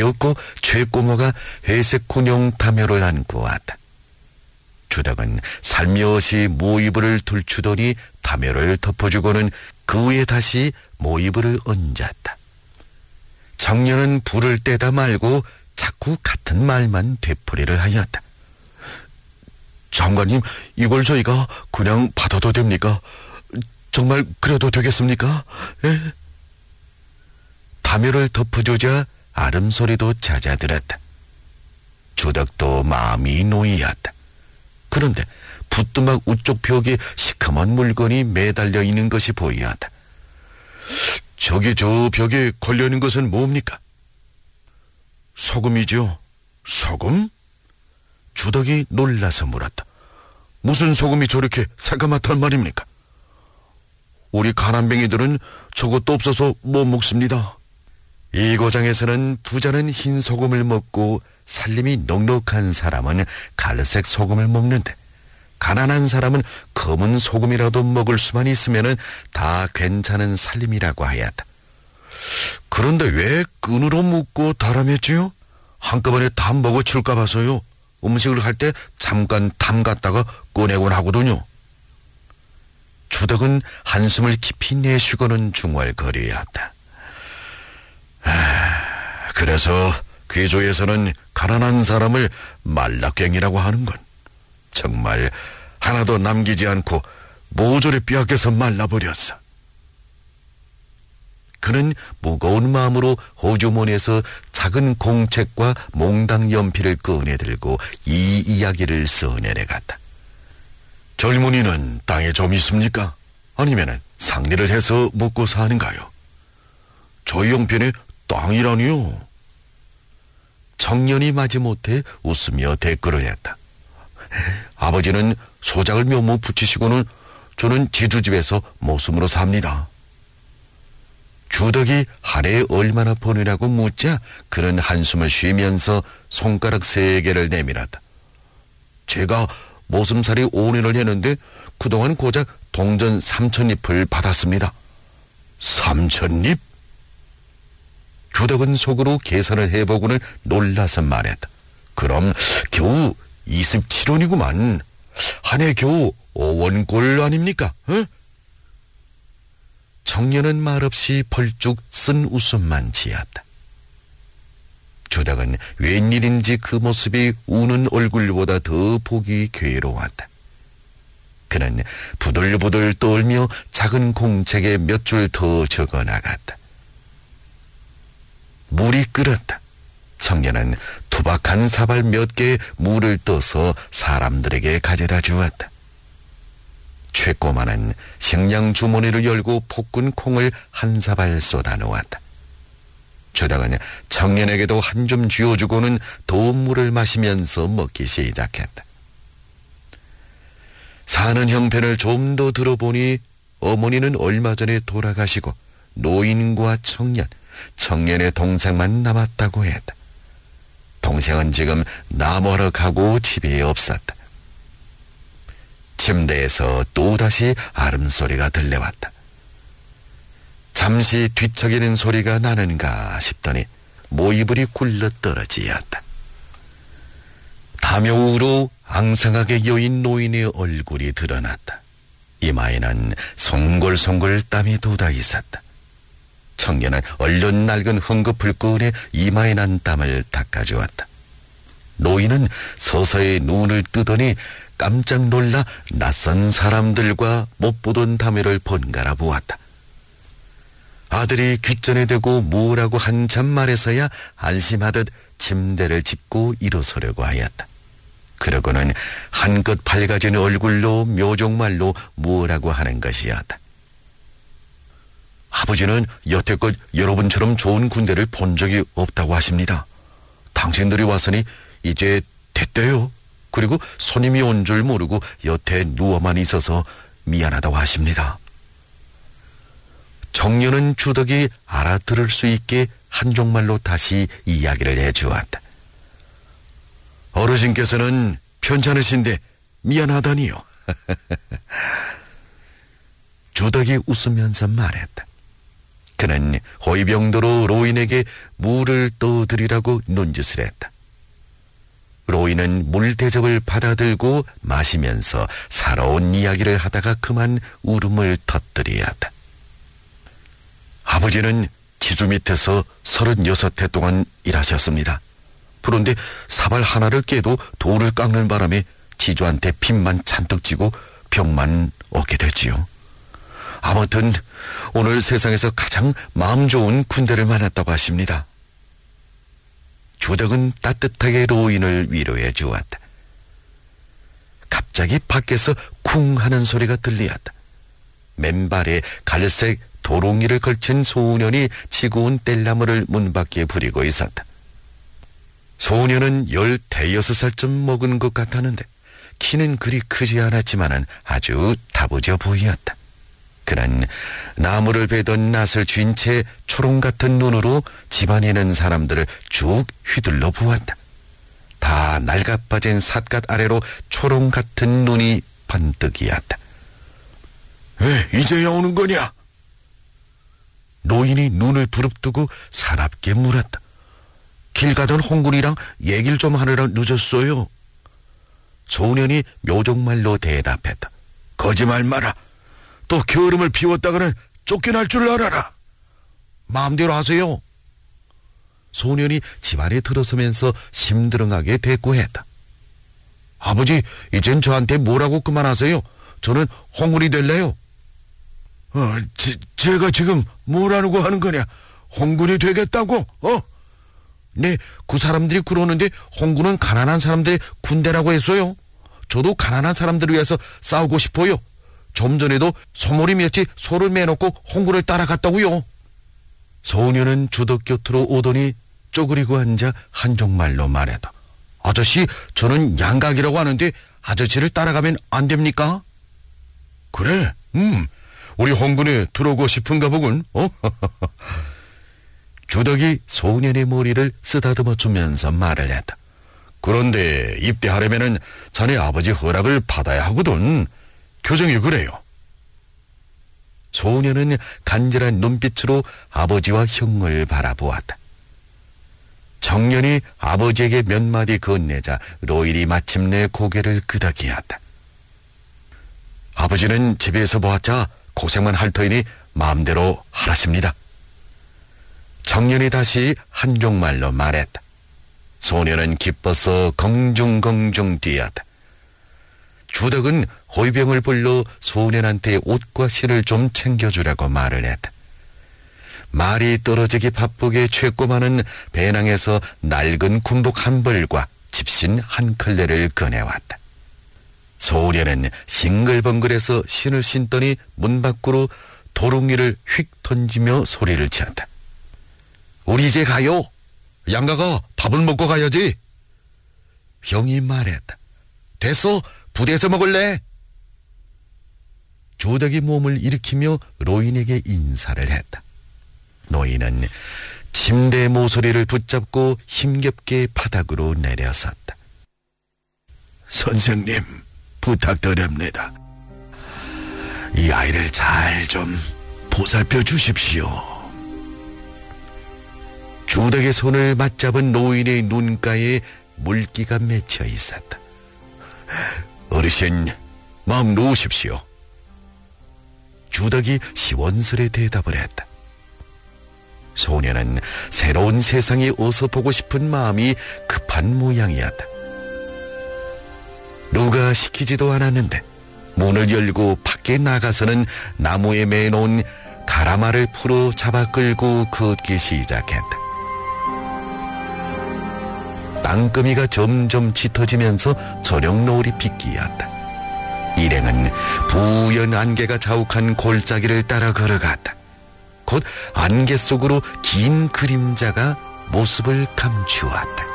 비었고 최꼬마가 회색 군용 담요를 안고 왔다. 주덕은 살며시 모이불을 들추더니 담요를 덮어주고는 그 위에 다시 모이불을 얹었다. 청년은 불을 떼다 말고 자꾸 같은 말만 되풀이를 하였다. 장관님, 이걸 저희가 그냥 받아도 됩니까? 정말 그래도 되겠습니까? 예? 담요를 덮어주자 아름소리도 잦아들었다. 주덕도 마음이 놓이었다. 그런데 부뚜막 우쪽 벽에 시커먼 물건이 매달려 있는 것이 보였다. 저기 저 벽에 걸려있는 것은 뭡니까? 소금이죠. 소금? 주덕이 놀라서 물었다. 무슨 소금이 저렇게 새까맣단 말입니까? 우리 가난뱅이들은 저것도 없어서 못 먹습니다. 이 고장에서는 부자는 흰 소금을 먹고 살림이 넉넉한 사람은 갈색 소금을 먹는데 가난한 사람은 검은 소금이라도 먹을 수만 있으면 다 괜찮은 살림이라고 하였다. 그런데 왜 끈으로 묶고 달아맸지요? 한꺼번에 다 먹어칠까 봐서요. 음식을 할 때 잠깐 담갔다가 꺼내곤 하거든요. 주덕은 한숨을 깊이 내쉬고는 중얼거리었다. 그래서 귀조에서는 가난한 사람을 말라깽이라고 하는군. 정말 하나도 남기지 않고 모조리 빼앗겨서 말라버렸어. 그는 무거운 마음으로 호주머니에서 작은 공책과 몽당 연필을 꺼내들고 이 이야기를 써내려갔다. 젊은이는 땅에 좀 있습니까? 아니면 상리를 해서 먹고 사는가요? 저희 형편에 땅이라니요. 청년이 마지못해 웃으며 대꾸를 했다. 아버지는 소작을 묘모 붙이시고는 저는 지주집에서 모숨으로 삽니다. 주덕이 한 해에 얼마나 버느냐고 묻자 그는 한숨을 쉬면서 손가락 3개를 내밀었다. 제가 모슴살이 5년을 했는데 그동안 고작 동전 3,000잎을 받았습니다. 3,000잎? 주덕은 속으로 계산을 해보고는 놀라서 말했다. 그럼 겨우 27원이구만. 한 해 겨우 5원꼴 아닙니까? 어? 청년은 말없이 벌쭉 쓴 웃음만 지었다. 주덕은 웬일인지 그 모습이 우는 얼굴보다 더 보기 괴로웠다. 그는 부들부들 떨며 작은 공책에 몇 줄 더 적어나갔다. 물이 끓었다. 청년은 투박한 사발 몇 개의 물을 떠서 사람들에게 가져다 주었다. 최꼬마는 식량 주머니를 열고 볶은 콩을 한 사발 쏟아 놓았다. 주덕은 청년에게도 한 줌 쥐어주고는 더운 물을 마시면서 먹기 시작했다. 사는 형편을 좀 더 들어보니 어머니는 얼마 전에 돌아가시고 노인과 청년의 동생만 남았다고 했다. 동생은 지금 나무하러 가고 집에 없었다. 침대에서 또다시 아름소리가 들려왔다. 잠시 뒤척이는 소리가 나는가 싶더니 모이불이 굴러떨어지었다. 담요우로 앙상하게 여인 노인의 얼굴이 드러났다. 이마에는 송골송골 땀이 돋아 있었다. 청년은 얼른 낡은 헝겊을 꺼내 이마에 난 땀을 닦아주었다. 노인은 서서히 눈을 뜨더니 깜짝 놀라 낯선 사람들과 못 보던 담요를 번갈아 보았다. 아들이 귓전에 대고 뭐라고 한참 말해서야 안심하듯 침대를 짚고 일어서려고 하였다. 그러고는 한껏 밝아진 얼굴로 묘종말로 뭐라고 하는 것이었다. 아버지는 여태껏 여러분처럼 좋은 군대를 본 적이 없다고 하십니다. 당신들이 왔으니 이제 됐대요. 그리고 손님이 온 줄 모르고 여태 누워만 있어서 미안하다고 하십니다. 청년은 주덕이 알아들을 수 있게 한종말로 다시 이야기를 해주었다. 어르신께서는 편찮으신데 미안하다니요. 주덕이 웃으면서 말했다. 그는 호위병도로 로인에게 물을 떠드리라고 눈짓을 했다. 로인은 물 대접을 받아들고 마시면서 살아온 이야기를 하다가 그만 울음을 터뜨리었다. 아버지는 지주 밑에서 36해 동안 일하셨습니다. 그런데 사발 하나를 깨도 돌을 깎는 바람에 지주한테 빚만 잔뜩 지고 병만 얻게 됐지요. 아무튼 오늘 세상에서 가장 마음 좋은 군대를 만났다고 하십니다. 주덕은 따뜻하게 로인을 위로해 주었다. 갑자기 밖에서 쿵 하는 소리가 들리었다. 맨발에 갈색 도롱이를 걸친 소년이 지고 온 뗄나무를 문 밖에 부리고 있었다. 소년은 15살쯤 먹은 것 같았는데 키는 그리 크지 않았지만은 아주 다부져 보이었다. 그는 나무를 베던 낫을 쥔 채 초롱 같은 눈으로 집안에 있는 사람들을 쭉 휘둘러 보았다. 다 낡아빠진 삿갓 아래로 초롱 같은 눈이 번뜩이었다. 왜 이제야 오는 거냐? 노인이 눈을 부릅뜨고 사납게 물었다. 길 가던 홍군이랑 얘기를 좀 하느라 늦었어요. 소년이 묘종말로 대답했다. 거짓말 마라. 또 게으름을 피웠다가는 쫓겨날 줄 알아라. 마음대로 하세요. 소년이 집안에 들어서면서 심드렁하게 대꾸했다. 아버지, 이젠 저한테 뭐라고 그만하세요. 저는 홍군이 될래요. 제가 지금 뭐라고 하는 거냐? 홍군이 되겠다고? 네, 그 사람들이 그러는데 홍군은 가난한 사람들의 군대라고 했어요. 저도 가난한 사람들을 위해서 싸우고 싶어요. 좀 전에도 소몰이 몇이 소를 매놓고 홍군을 따라갔다고요. 소녀는 주덕 곁으로 오더니 쪼그리고 앉아 한쪽말로 말했다. 아저씨, 저는 양각이라고 하는데 아저씨를 따라가면 안 됩니까? 그래, 우리 홍군에 들어오고 싶은가 보군. 주덕이 소년의 머리를 쓰다듬어 주면서 말을 했다. 그런데 입대하려면은 자네 아버지 허락을 받아야 하거든. 교정이 그래요. 소년은 간절한 눈빛으로 아버지와 형을 바라보았다. 청년이 아버지에게 몇 마디 건네자 로일이 마침내 고개를 끄덕이었다. 아버지는 집에서 보았자 고생만 할 터이니 마음대로 하라십니다. 청년이 다시 한쪽말로 말했다. 소년은 기뻐서 긍중긍중 뛰었다. 주덕은 호위병을 불러 소년한테 옷과 신을 좀 챙겨주라고 말을 했다. 말이 떨어지기 바쁘게 최꼬마는 배낭에서 낡은 군복 한 벌과 집신 한 컬레를 꺼내왔다. 소년은 싱글벙글해서 신을 신더니 문 밖으로 도롱이를 휙 던지며 소리를 치었다. 우리 이제 가요. 양가가 밥을 먹고 가야지. 형이 말했다. 됐어. 부대에서 먹을래? 주덕이 몸을 일으키며 로인에게 인사를 했다. 노인은 침대 모서리를 붙잡고 힘겹게 바닥으로 내려섰다. 선생님, 부탁드립니다. 이 아이를 잘 좀 보살펴 주십시오. 주덕의 손을 맞잡은 노인의 눈가에 물기가 맺혀 있었다. 어르신, 마음 놓으십시오. 주덕이 시원스레 대답을 했다. 소년은 새로운 세상에 어서 보고 싶은 마음이 급한 모양이었다. 누가 시키지도 않았는데 문을 열고 밖에 나가서는 나무에 매놓은 가라마를 풀어 잡아 끌고 걷기 시작했다. 땅거미가 점점 짙어지면서 저녁 노을이 빗기었다. 일행은 부연 안개가 자욱한 골짜기를 따라 걸어갔다. 곧 안개 속으로 긴 그림자가 모습을 감추었다.